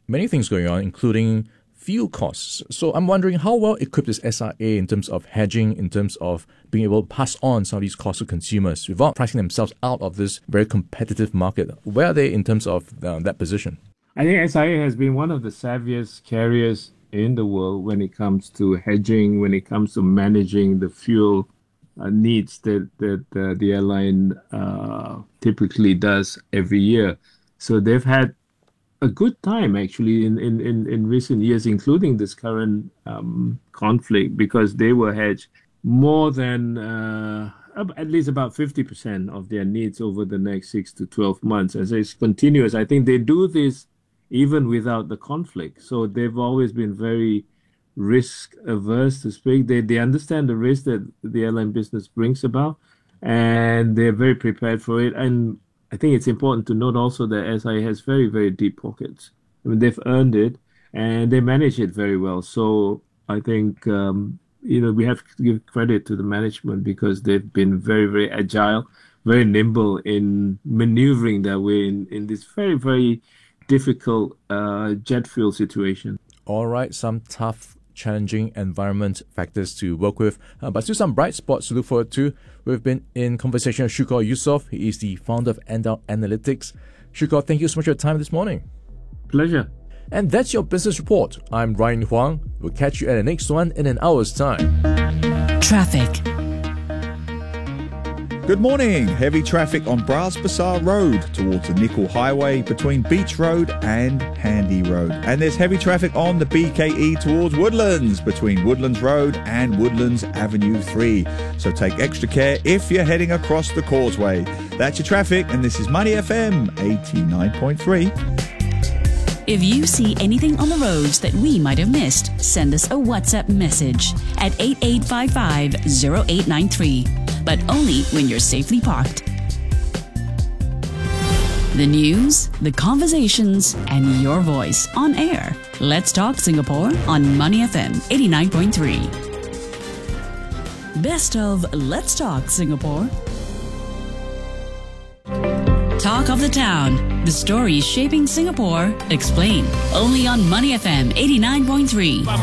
many things going on, including fuel costs. So I'm wondering how well equipped is SIA in terms of hedging, in terms of being able to pass on some of these costs to consumers without pricing themselves out of this very competitive market. Where are they in terms of that position? I think SIA has been one of the savviest carriers in the world when it comes to hedging, when it comes to managing the fuel needs that the airline typically does every year. So they've had a good time actually in recent years, including this current conflict, because they were hedged more than at least about 50% of their needs over the next 6 to 12 months. As it's continuous, I think they do this even without the conflict. So they've always been very risk averse, to speak. They understand the risk that the airline business brings about, and they're very prepared for it. And I think it's important to note also that SIA has very, very deep pockets. I mean, they've earned it and they manage it very well. So I think, we have to give credit to the management because they've been very, very agile, very nimble in maneuvering their way in this very, very difficult jet fuel situation. All right, some tough, challenging environment factors to work with, but still some bright spots to look forward to. We've been in conversation with Shukor Yusof. He is the founder of Endau Analytics. Shukor, thank you so much for your time this morning. Pleasure. And that's your business report. I'm Ryan Huang. We'll catch you at the next one in an hour's time. Traffic. Good morning. Heavy traffic on Bras Basar Road towards the Nickel Highway between Beach Road and Handy Road. And there's heavy traffic on the BKE towards Woodlands between Woodlands Road and Woodlands Avenue 3. So take extra care if you're heading across the causeway. That's your traffic, and this is Money FM 89.3. If you see anything on the roads that we might have missed, send us a WhatsApp message at 8855-0893. But only when you're safely parked. The news, the conversations, and your voice on air. Let's Talk Singapore on Money FM 89.3. Best of Let's Talk Singapore. Talk of the Town. The stories shaping Singapore. Explained. Only on Money FM 89.3.